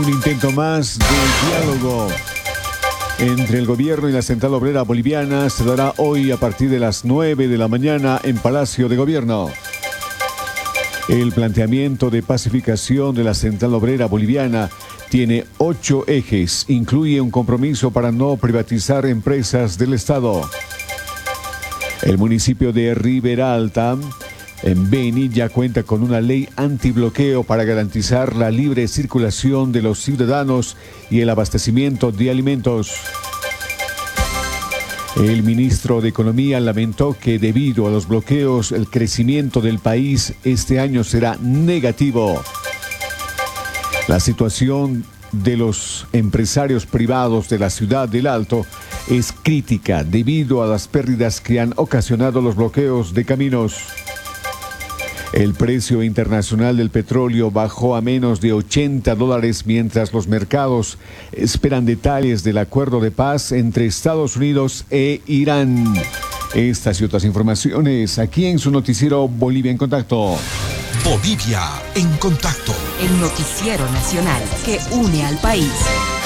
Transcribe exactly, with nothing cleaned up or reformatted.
Un intento más de diálogo entre el gobierno y la Central Obrera Boliviana se dará hoy a partir de las nueve de la mañana en Palacio de Gobierno. El planteamiento de pacificación de la Central Obrera Boliviana tiene ocho ejes. Incluye un compromiso para no privatizar empresas del Estado. El municipio de Ribera Alta, en Beni, ya cuenta con una ley antibloqueo para garantizar la libre circulación de los ciudadanos y el abastecimiento de alimentos. El ministro de Economía lamentó que debido a los bloqueos el crecimiento del país este año será negativo. La situación de los empresarios privados de la ciudad del Alto es crítica debido a las pérdidas que han ocasionado los bloqueos de caminos. El precio internacional del petróleo bajó a menos de ochenta dólares mientras los mercados esperan detalles del acuerdo de paz entre Estados Unidos e Irán. Estas y otras informaciones aquí en su noticiero Bolivia en Contacto. Bolivia en Contacto. El noticiero nacional que une al país.